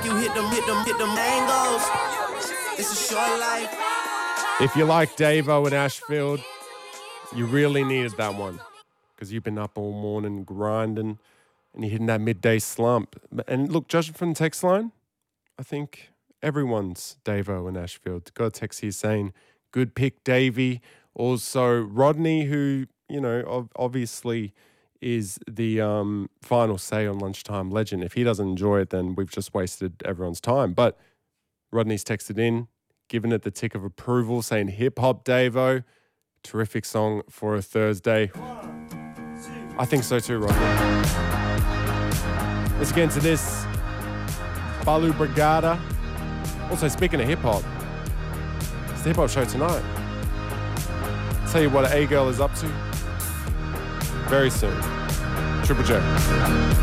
you hit them angles. It's a short life. If you like Davo and Ashfield, you really needed that one because you've been up all morning grinding and you're hitting that midday slump. And look, judging from the text line, I think everyone's Davo and Ashfield. Got a text here saying, good pick, Davey. Also, Rodney, who, you know, obviously is the final say on Lunchtime Legend. If he doesn't enjoy it, then we've just wasted everyone's time. But Rodney's texted in, giving it the tick of approval, saying hip-hop Davo, terrific song for a Thursday. I think so too, Rodney. Let's get into this. Balu Brigada. Also, speaking of hip-hop, it's the hip-hop show tonight. Tell you what A-Girl is up to very soon. Triple J.